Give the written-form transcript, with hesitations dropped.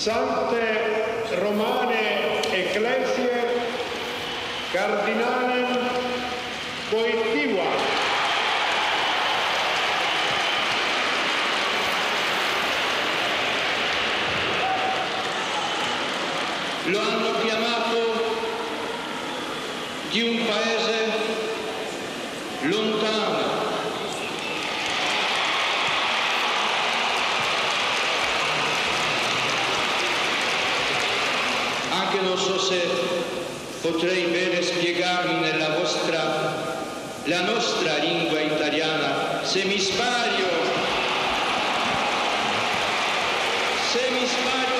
Sancte Romane Ecclesiae Cardinalem Wojtyła. Lo hanno chiamato di un paese lontano, anche non so se potrei bene spiegarmi nella la nostra lingua italiana. Se mi sbaglio